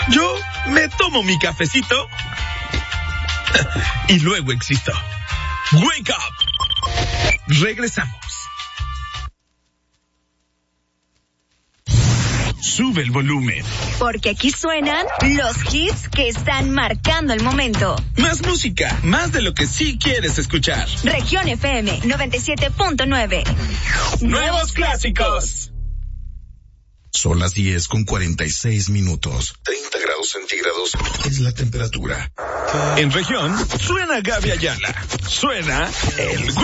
Yo me tomo mi cafecito y luego existo. Wake up. Regresamos. Sube el volumen. Porque aquí suenan los hits que están marcando el momento. Más música, más de lo que sí quieres escuchar. Región FM 97.9. Nuevos clásicos. Son las 10:46. 30 grados centígrados es la temperatura. En región, suena Gaby Ayala. Suena el